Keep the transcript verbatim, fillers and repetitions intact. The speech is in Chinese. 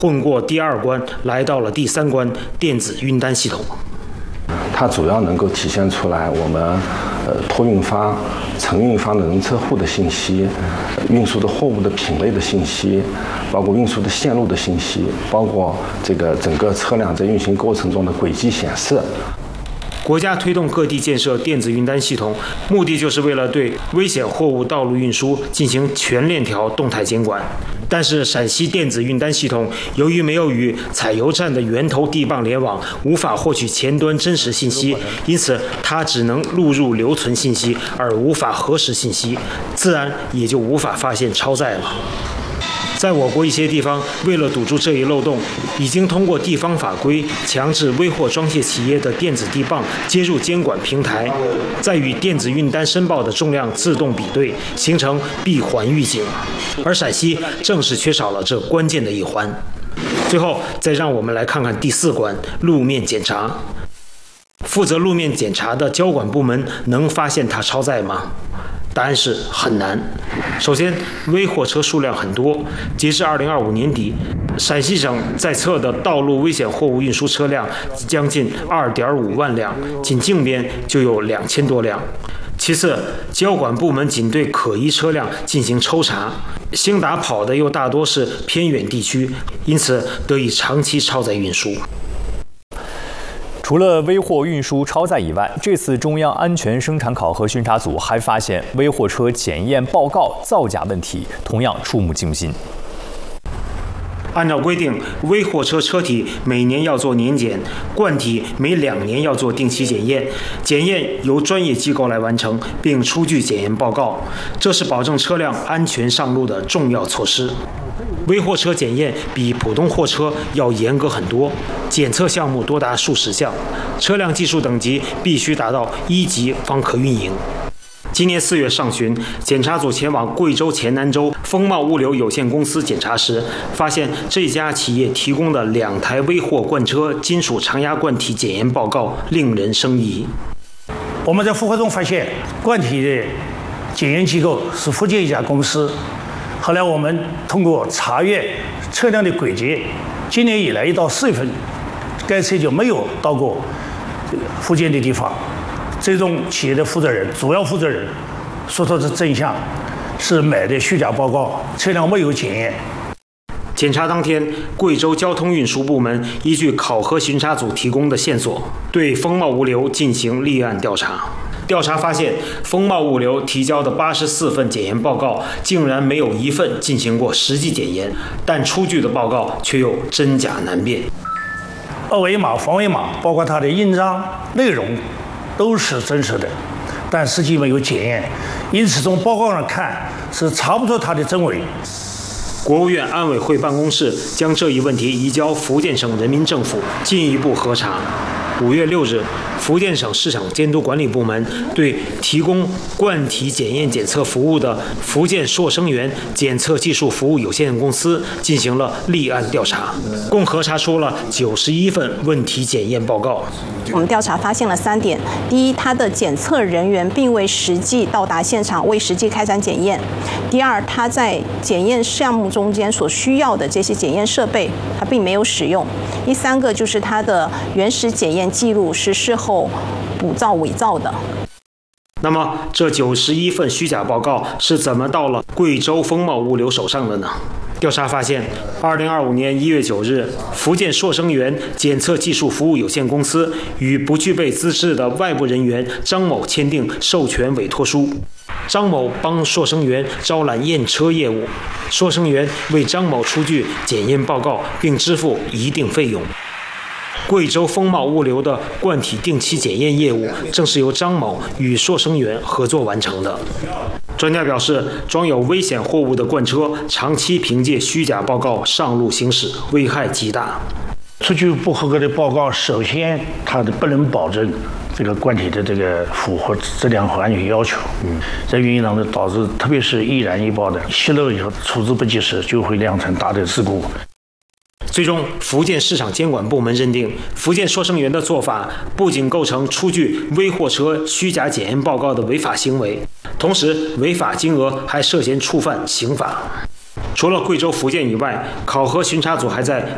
混过第二关，来到了第三关电子运单系统。 它主要能够体现出来我们呃托运方、承运方的人车户的信息，运输的货物的品类的信息，包括运输的线路的信息，包括这个整个车辆在运行过程中的轨迹显示。 国家推动各地建设电子运单系统，目的就是为了对危险货物道路运输进行全链条动态监管。但是陕西电子运单系统由于没有与采油站的源头地磅联网，无法获取前端真实信息，因此它只能录入留存信息，而无法核实信息，自然也就无法发现超载了。在我国一些地方，为了堵住这一漏洞，已经通过地方法规强制危货装卸企业的电子地磅接入监管平台，再与电子运单申报的重量自动比对，形成闭环预警。而陕西正是缺少了这关键的一环。最后，再让我们来看看第四关路面检查。负责路面检查的交管部门能发现它超载吗？答案是很难。首先，危货车数量很多，截至二零二五年底，陕西省在册的道路危险货物运输车辆将近二点五万辆，仅境边就有两千多辆。其次，交管部门仅对可疑车辆进行抽查，兴达跑的又大多是偏远地区，因此得以长期超载运输。 除了危货运输超载以外，这次中央安全生产考核巡查组还发现危货车检验报告造假问题，同样触目惊心。 按照规定，危货车车体每年要做年检，罐体每两年要做定期检验，检验由专业机构来完成，并出具检验报告，这是保证车辆安全上路的重要措施。危货车检验比普通货车要严格很多，检测项目多达数十项，车辆技术等级必须达到一级方可运营。今年四月上旬，检查组前往贵州黔南州丰茂物流有限公司检查时，发现这家企业提供的两台危货罐车金属常压罐体检验报告令人生疑。 我们在复核中发现，罐体的检验机构是福建一家公司。后来我们通过查阅车辆的轨迹，今年以来一到四月份，该车就没有到过福建的地方。这种企业的负责人，主要负责人说出的真相是买的虚假报告，车辆没有检验。 检查当天，贵州交通运输部门依据考核巡查组提供的线索，对丰茂物流进行立案调查。调查发现，丰茂物流提交的八十四份检验报告，竟然没有一份进行过实际检验，但出具的报告却又真假难辨。 二维码、防伪码，包括它的印章内容，都是真实的，但实际没有检验，因此从报告上看是查不出它的真伪。 国务院安委会办公室将这一问题移交福建省人民政府进一步核查。五月六日，福建省市场监督管理部门对提供罐体检验检测服务的福建硕生源检测技术服务有限公司进行了立案调查，共核查出了九十一份问题检验报告。 我们调查发现了三点：第一，它的检测人员并未实际到达现场，未实际开展检验；第二，它在检验项目中间所需要的这些检验设备，它并没有使用；第三个就是它的原始检验记录是事后补造伪造的。 那么，这九十一份虚假报告是怎么到了贵州丰茂物流手上的呢？调查发现，二零二五年一月九日，福建硕生源检测技术服务有限公司与不具备资质的外部人员张某签订授权委托书。张某帮硕生源招揽验车业务，硕生源为张某出具检验报告，并支付一定费用。贵州丰茂物流的罐体定期检验业务正是由张某与硕生源合作完成的。专家表示，装有危险货物的罐车长期凭借虚假报告上路行驶，危害极大。 出具不合格的报告，首先它的不能保证这个罐体的这个符合质量和安全要求。嗯，在运营当中导致，特别是易燃易爆的泄漏以后处置不及时，就会酿成大的事故。 最终，福建市场监管部门认定，福建硕生源的做法不仅构成出具危货车虚假检验报告的违法行为，同时违法金额还涉嫌触犯刑法。除了贵州、福建以外，考核巡查组还在